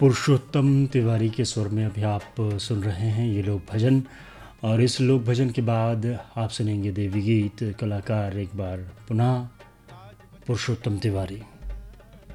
पुरुषोत्तम तिवारी के स्वर में अभी आप सुन रहे हैं ये लोक भजन। और इस लोक भजन के बाद आप सुनेंगे देवी गीत। कलाकार एक बार पुनः पुरुषोत्तम तिवारी।